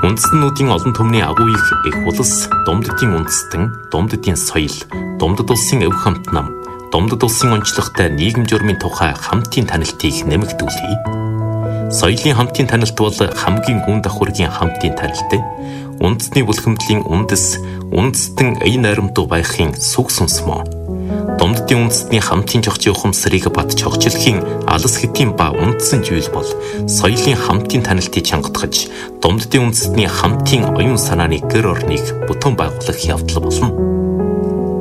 Үндэстнүүдийн олон түмний агуулгыг их улс, Думддын үндэстэн, Думддын соёл, Думдд улсын өв хамт нам, Думдд улсын онцлогтой нийгэм журмын тухай хамтын танилтыг нэмэгдүүлье. Соёлын хамтын таналт бол хамгийн гүн давхургийн хамтын танилт. Үндэсний бүлхэмдлийн үндэстэн ая найрамдуу байхын сүг сүнс мөн. Думддын үндэстний хамтын жогч ухамсарыг бат чогчлохын алс хэтийн ба үндсэн зүйл бол соёлын хамтын танилтыг чангатгаж, Думддын үндэстний хамтын оюун санааны гэр орныг бүтэн байгуулах явдал болно.